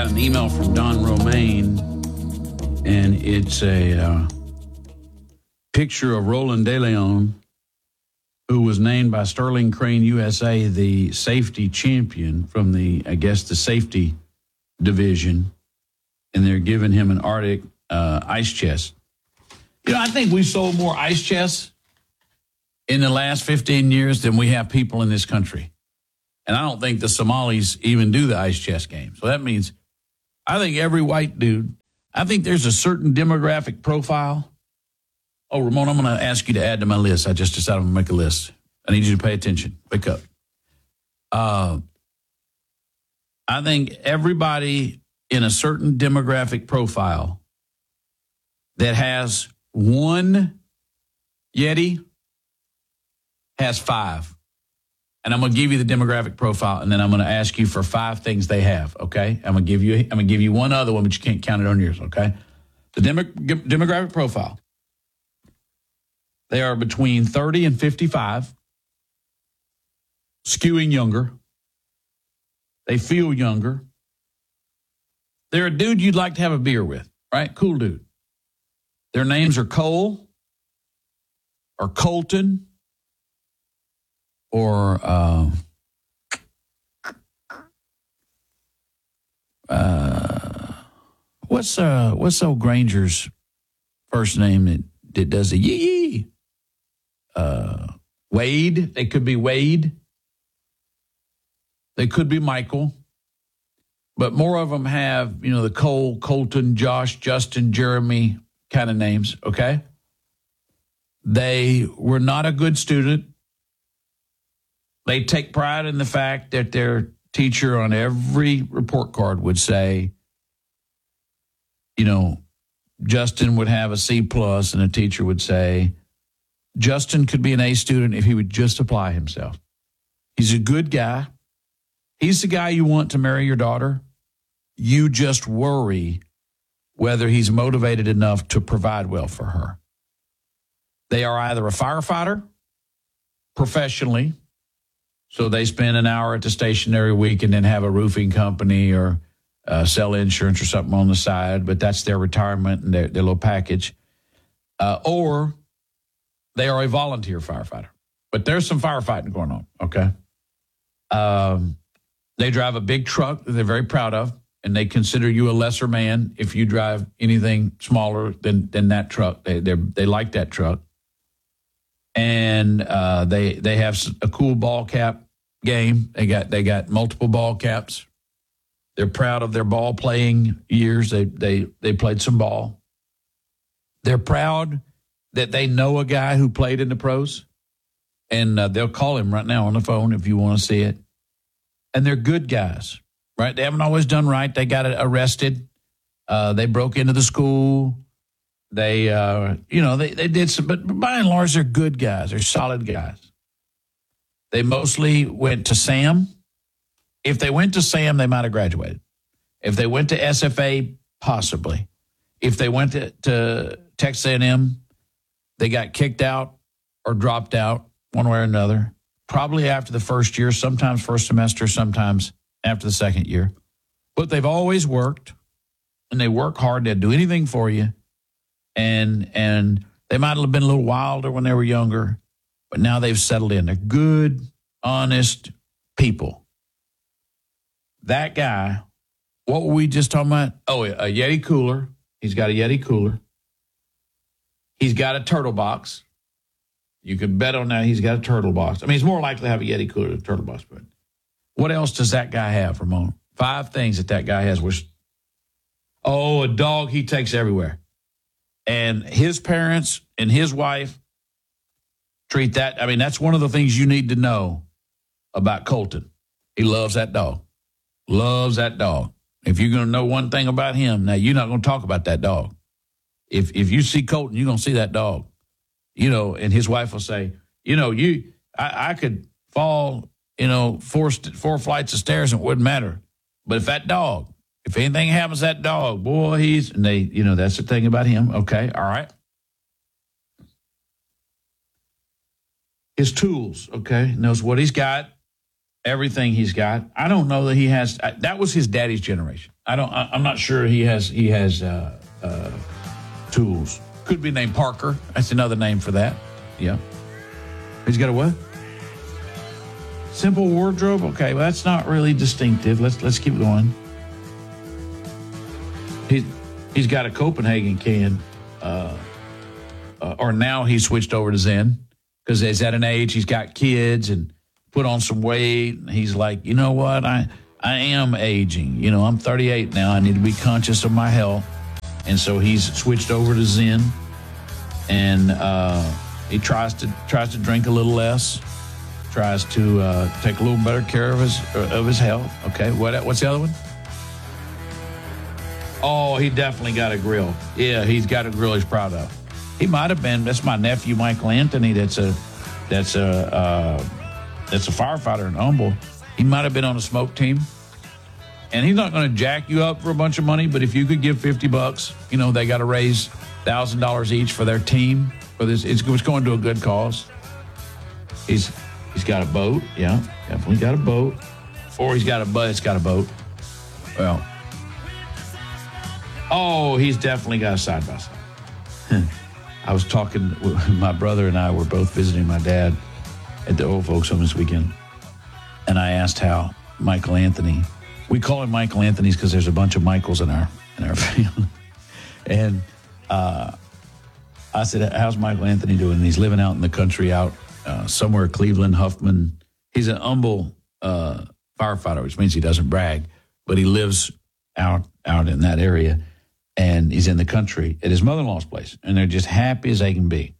got an email from Don Romaine, and it's a picture of Roland De Leon, who was named by Sterling Crane USA the safety champion from the safety division, and they're giving him an Arctic ice chest. I think we sold more ice chests in the last 15 years than we have people in this country. And I don't think the Somalis even do the ice chest game. So that means I think every white dude, I think there's a certain demographic profile. Oh, Ramon, I'm going to ask you to add to my list. I just decided I'm going to make a list. I need you to pay attention. Wake up. I think everybody in a certain demographic profile that has one Yeti has 5. And I'm going to give you the demographic profile, and then I'm going to ask you for 5 things they have, okay? I'm going to give you one other one, but you can't count it on yours, okay? The demographic profile. They are between 30 and 55, skewing younger. They feel younger. They're a dude you'd like to have a beer with, right? Cool dude. Their names are Cole or Colton or what's old Granger's first name that does the yee? Wade. They could be Wade. They could be Michael. But more of them have, the Cole, Colton, Josh, Justin, Jeremy kind of names, okay? They were not a good student. They take pride in the fact that their teacher on every report card would say, Justin would have a C+, and a teacher would say, Justin could be an A student if he would just apply himself. He's a good guy. He's the guy you want to marry your daughter. You just worry whether he's motivated enough to provide well for her. They are either a firefighter professionally, so they spend an hour at the station every week and then have a roofing company or sell insurance or something on the side, but that's their retirement and their little package. Or they are a volunteer firefighter. But there's some firefighting going on, okay? They drive a big truck that they're very proud of, and they consider you a lesser man if you drive anything smaller than that truck. They like that truck. And they have a cool ball cap game. They got multiple ball caps. They're proud of their ball playing years. They played some ball. They're proud that they know a guy who played in the pros, and they'll call him right now on the phone if you want to see it. And they're good guys, right? They haven't always done right. They got arrested. They broke into the school. They did some, but by and large, they're good guys. They're solid guys. They mostly went to SAM. If they went to SAM, they might have graduated. If they went to SFA, possibly. If they went to Texas A&M, they got kicked out or dropped out one way or another, probably after the first year, sometimes first semester, sometimes after the second year. But they've always worked, and they work hard. They'll do anything for you. And they might have been a little wilder when they were younger, but now they've settled in. They're good, honest people. That guy, what were we just talking about? Oh, a Yeti cooler. He's got a Yeti cooler. He's got a turtle box. You could bet on that he's got a turtle box. I mean, he's more likely to have a Yeti cooler than a turtle box. But what else does that guy have, Ramon? 5 things that guy has. A dog he takes everywhere. And his parents and his wife treat that. I mean, that's one of the things you need to know about Colton. He loves that dog. Loves that dog. If you're going to know one thing about him, now you're not going to talk about that dog. If you see Colton, you're going to see that dog. And his wife will say, I could fall, 4 flights of stairs and it wouldn't matter. But if anything happens to that dog, boy, that's the thing about him. Okay, all right. His tools, okay, knows what he's got, everything he's got. I don't know that he has, that was his daddy's generation. I'm not sure he has tools. Could be named Parker. That's another name for that. Yeah. He's got a what? Simple wardrobe. Okay, well that's not really distinctive. Let's keep going. He's got a Copenhagen can, or now he's switched over to Zen because he's at an age he's got kids and put on some weight. And he's like, you know what? I am aging. You know, I'm 38 now. I need to be conscious of my health, and so he's switched over to Zen, and he tries to drink a little less, tries to take a little better care of his health. Okay, what's the other one? Oh, he definitely got a grill. Yeah, he's got a grill he's proud of. He might have been. That's my nephew, Michael Anthony. That's a firefighter in Humble. He might have been on a smoke team, and he's not going to jack you up for a bunch of money. But if you could give $50, you know they got to raise $1,000 each for their team. For this, it's going to a good cause. He's got a boat. Yeah, definitely got a boat. Or it's got a boat. Well. Oh, he's definitely got a side-by-side. I was talking, my brother and I were both visiting my dad at the old folks home this weekend. And I asked how Michael Anthony, we call him Michael Anthony's because there's a bunch of Michaels in our family. And I said, how's Michael Anthony doing? And he's living out in the country out somewhere, Cleveland, Huffman. He's an humble firefighter, which means he doesn't brag, but he lives out in that area. And he's in the country at his mother-in-law's place. And they're just happy as they can be.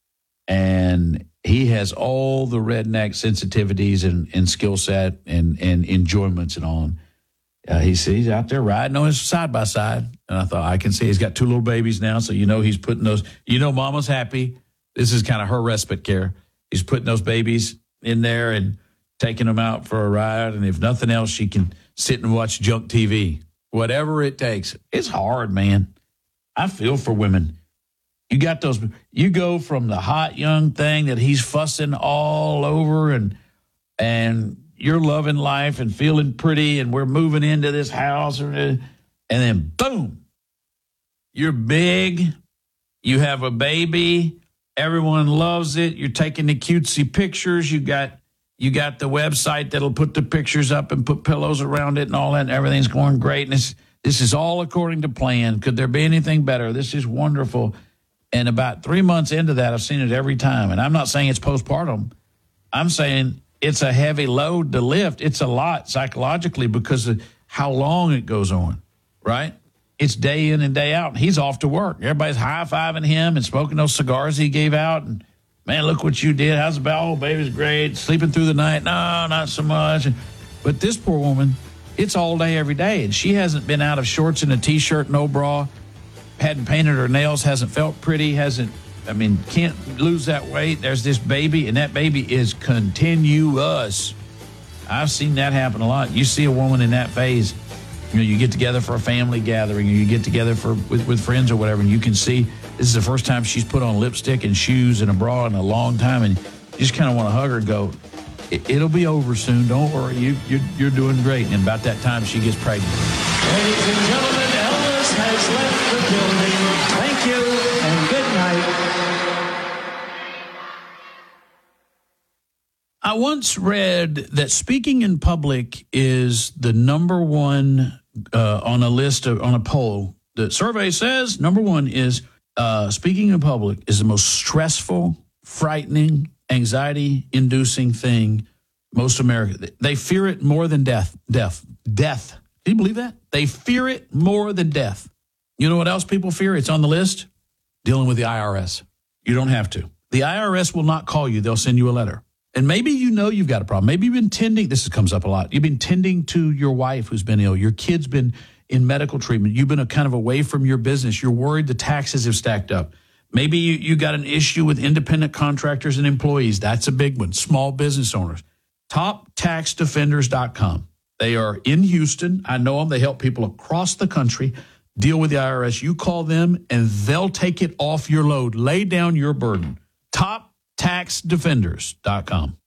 And he has all the redneck sensitivities and skill set and enjoyments and all. He's out there riding on his side-by-side. And I thought, I can see he's got 2 little babies now. So, he's putting those, mama's happy. This is kind of her respite care. He's putting those babies in there and taking them out for a ride. And if nothing else, she can sit and watch junk TV. Whatever it takes. It's hard, man. I feel for women. You got those, you go from the hot young thing that he's fussing all over and you're loving life and feeling pretty and we're moving into this house and then boom, you're big, you have a baby, everyone loves it, you're taking the cutesy pictures, you got the website that'll put the pictures up and put pillows around it and all that, and everything's going great. And this is all according to plan. Could there be anything better? This is wonderful. And about 3 months into that, I've seen it every time. And I'm not saying it's postpartum. I'm saying it's a heavy load to lift. It's a lot psychologically because of how long it goes on, right? It's day in and day out. And he's off to work. Everybody's high-fiving him and smoking those cigars he gave out and, man, look what you did. How's the bowel? Baby's great. Sleeping through the night? No, not so much. But this poor woman, it's all day, every day. And she hasn't been out of shorts and a T-shirt, no bra, hadn't painted her nails, hasn't felt pretty, can't lose that weight. There's this baby, and that baby is continuous. I've seen that happen a lot. You see a woman in that phase, you get together for a family gathering, or you get together with friends or whatever, and you can see this is the first time she's put on lipstick and shoes and a bra in a long time, and you just kind of want to hug her and go, it'll be over soon. Don't worry. You're doing great. And about that time, she gets pregnant. Ladies and gentlemen, Elvis has left the building. Thank you and good night. I once read that speaking in public is the number one on a poll. The survey says number one is speaking in public is the most stressful, frightening, anxiety-inducing thing most Americans. They fear it more than death. Death. Can you believe that? They fear it more than death. You know what else people fear? It's on the list. Dealing with the IRS. You don't have to. The IRS will not call you. They'll send you a letter. And maybe you've got a problem. Maybe you've been tending, this comes up a lot. You've been tending to your wife who's been ill. Your kid's been in medical treatment. You've been kind of away from your business. You're worried the taxes have stacked up. Maybe you got an issue with independent contractors and employees. That's a big one. Small business owners. TopTaxDefenders.com. They are in Houston. I know them. They help people across the country deal with the IRS. You call them and they'll take it off your load. Lay down your burden. TopTaxDefenders.com.